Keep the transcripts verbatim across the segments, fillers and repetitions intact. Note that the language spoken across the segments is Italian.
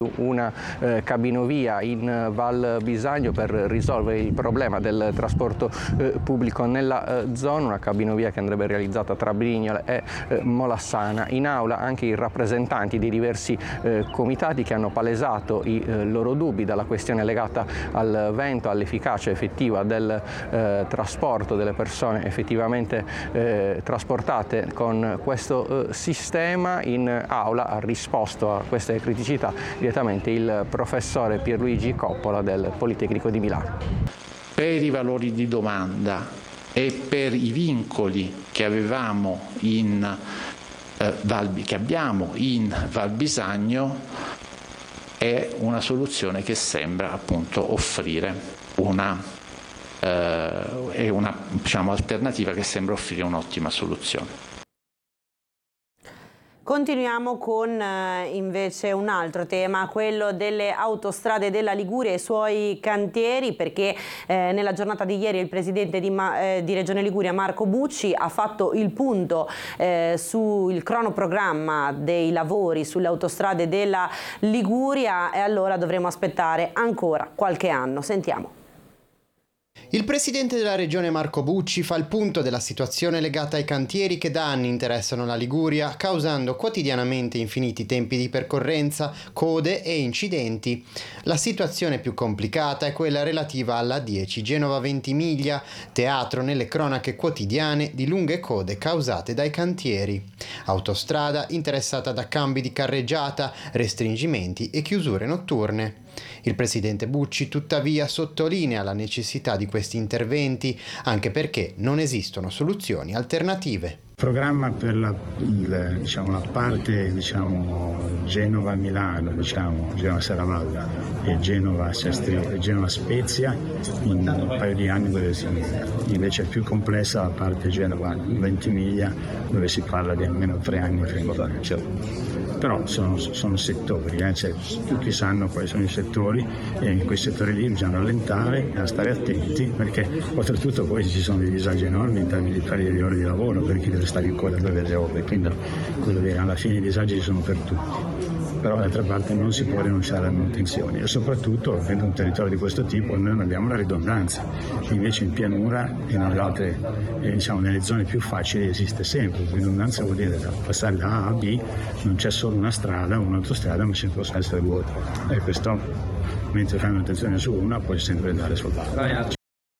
una eh, cabinovia in Val Bisagno per risolvere il problema del trasporto eh, pubblico nella eh, zona, una cabinovia che andrebbe realizzata tra Brignola e eh, Molassana. In aula anche i rappresentanti di diversi eh, comitati che hanno palesato i eh, loro dubbi dalla questione legata al vento, all'efficacia effettiva del eh, trasporto delle persone effettivamente eh, trasportate con questo eh, sistema. In aula ha risposto a queste criticità il professore Pierluigi Coppola del Politecnico di Milano. Per i valori di domanda e per i vincoli che avevamo in eh, Val, che abbiamo in Val Bisagno, è una soluzione che sembra appunto offrire una, eh, è una diciamo, alternativa che sembra offrire un'ottima soluzione. Continuiamo con eh, invece un altro tema, quello delle autostrade della Liguria e i suoi cantieri, perché eh, nella giornata di ieri il presidente di, eh, di Regione Liguria Marco Bucci ha fatto il punto eh, sul cronoprogramma dei lavori sulle autostrade della Liguria e allora dovremo aspettare ancora qualche anno. Sentiamo. Il presidente della regione Marco Bucci fa il punto della situazione legata ai cantieri che da anni interessano la Liguria, causando quotidianamente infiniti tempi di percorrenza, code e incidenti. La situazione più complicata è quella relativa alla A dieci Genova-Ventimiglia, teatro nelle cronache quotidiane di lunghe code causate dai cantieri. Autostrada interessata da cambi di carreggiata, restringimenti e chiusure notturne. Il presidente Bucci tuttavia sottolinea la necessità di questi interventi anche perché non esistono soluzioni alternative. Il programma per la, il, diciamo, la parte diciamo, Genova-Milano, diciamo, Genova-Serravalle e Genova-Sestri, Genova-Spezia in un paio di anni dove si, invece è più complessa la parte Genova-Ventimiglia dove si parla di almeno tre anni prima. Cioè, però sono, sono settori, eh? Cioè, tutti sanno quali sono i settori e in quei settori lì bisogna rallentare e stare attenti perché oltretutto poi ci sono dei disagi enormi in termini di perdita di ore di lavoro per chi deve stare in coda per le ore, quindi quello dire, alla fine i disagi ci sono per tutti. Però d'altra parte non si può rinunciare alle manutenzioni e soprattutto avendo un territorio di questo tipo noi non abbiamo la ridondanza, invece in pianura e nelle altre, eh, diciamo nelle zone più facili esiste sempre. Ridondanza vuol dire da passare da A a B non c'è solo una strada o un'autostrada ma ci possono essere due e questo mentre fai manutenzione su una puoi sempre andare sull'altra.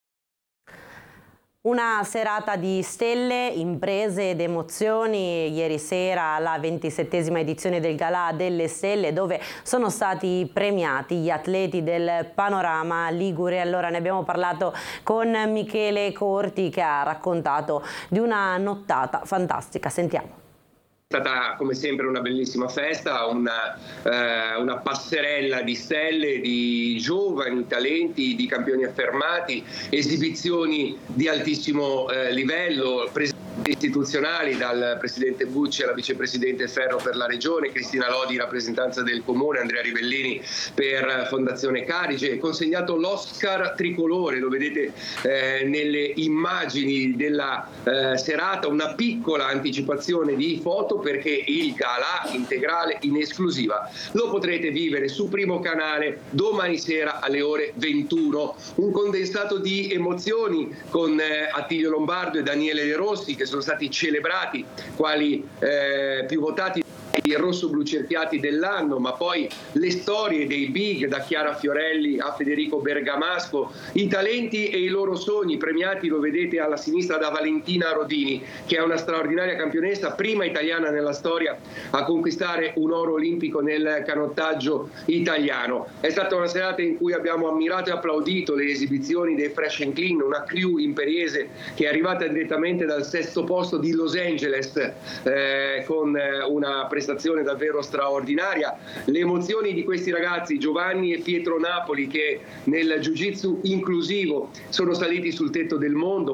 Una serata di stelle, imprese ed emozioni, ieri sera la ventisettesima edizione del Galà delle Stelle dove sono stati premiati gli atleti del panorama ligure. Allora ne abbiamo parlato con Michele Corti che ha raccontato di una nottata fantastica, sentiamo. È stata come sempre una bellissima festa, una, eh, una passerella di stelle, di giovani talenti, di campioni affermati, esibizioni di altissimo eh, livello, presenze istituzionali dal presidente Bucci alla vicepresidente Ferro per la regione, Cristina Lodi in rappresentanza del comune, Andrea Rivellini per Fondazione Carige. Consegnato l'Oscar tricolore, lo vedete eh, nelle immagini della eh, serata, una piccola anticipazione di foto perché il Galà integrale in esclusiva lo potrete vivere su Primo Canale domani sera alle ore ventuno. Un condensato di emozioni con eh, Attilio Lombardo e Daniele De Rossi che sono stati celebrati quali eh, più votati i rosso-blu cerchiati dell'anno, ma poi le storie dei big da Chiara Fiorelli a Federico Bergamasco, i talenti e i loro sogni premiati, lo vedete alla sinistra, da Valentina Rodini che è una straordinaria campionessa, prima italiana nella storia a conquistare un oro olimpico nel canottaggio italiano. È stata una serata in cui abbiamo ammirato e applaudito le esibizioni dei Fresh and Clean, una crew imperiese che è arrivata direttamente dal sesto posto di Los Angeles eh, con una prestazione davvero straordinaria. Le emozioni di questi ragazzi Giovanni e Pietro Napoli che nel jiu-jitsu inclusivo sono saliti sul tetto del mondo.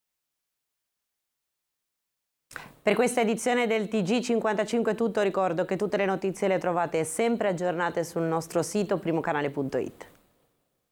Per questa edizione del T G cinquantacinque è tutto, ricordo che tutte le notizie le trovate sempre aggiornate sul nostro sito primocanale punto it.